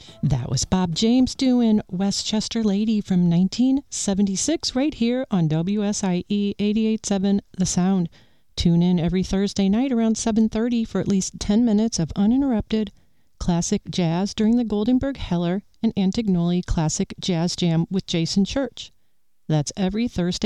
That was Bob James doing Westchester Lady from 1976 right here on WSIE 88.7 The Sound. Tune in every Thursday night around 7:30 for at least 10 minutes of uninterrupted classic jazz during the Goldenberg Heller and Antignoli Classic Jazz Jam with Jason Church. That's every Thursday